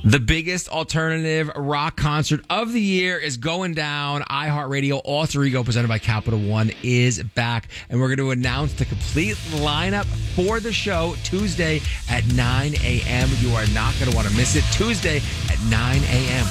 The biggest alternative rock concert of the year is going down. iHeartRadio Alter Ego, presented by Capital One, is back. And we're going to announce the complete lineup for the show Tuesday at 9 a.m. You are not going to want to miss it. Tuesday at 9 a.m.